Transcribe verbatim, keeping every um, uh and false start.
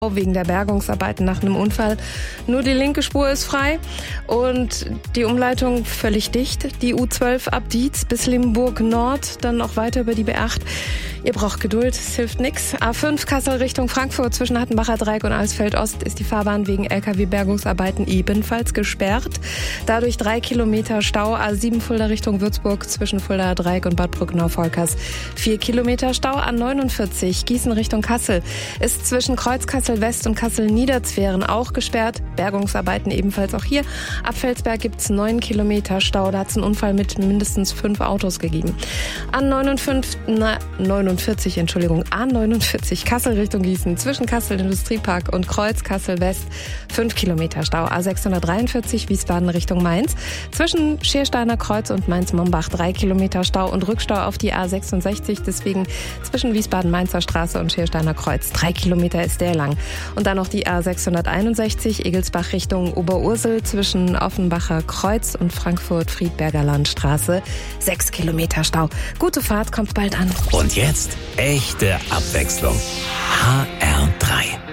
Wegen der Bergungsarbeiten nach einem Unfall. Nur die linke Spur ist frei und die Umleitung völlig dicht. Die U zwölf ab Dietz bis Limburg Nord, dann noch weiter über die B acht. Ihr braucht Geduld, es hilft nichts. A fünf Kassel Richtung Frankfurt zwischen Hattenbacher Dreieck und Alsfeld Ost ist die Fahrbahn wegen L K W-Bergungsarbeiten ebenfalls gesperrt. Dadurch drei Kilometer Stau. A sieben Fulda Richtung Würzburg zwischen Fulda Dreieck und Bad Brückenau-Volkers. Vier Kilometer Stau. A neunundvierzig Gießen Richtung Kassel ist zwischen Kreuz Kassel West und Kassel-Niederzweren auch gesperrt. Bergungsarbeiten ebenfalls auch hier. Ab Felsberg gibt es neun Kilometer Stau. Da hat es einen Unfall mit mindestens fünf Autos gegeben. A neunundfünfzig, na, neunundvierzig, Entschuldigung, A neunundvierzig Kassel Richtung Gießen zwischen Kassel Industriepark und Kreuz Kassel West fünf Kilometer Stau. A sechshundertdreiundvierzig Wiesbaden Richtung Mainz zwischen Schiersteiner Kreuz und Mainz-Mombach drei Kilometer Stau und Rückstau auf die A sechsundsechzig. Deswegen zwischen Wiesbaden-Mainzer Straße und Schiersteiner Kreuz drei Kilometer ist der lang. Und dann noch die A sechshunderteinundsechzig Egelsbach Richtung Oberursel zwischen Offenbacher Kreuz und Frankfurt-Friedberger Landstraße. Sechs Kilometer Stau. Gute Fahrt, kommt bald an. Und jetzt echte Abwechslung. H R drei.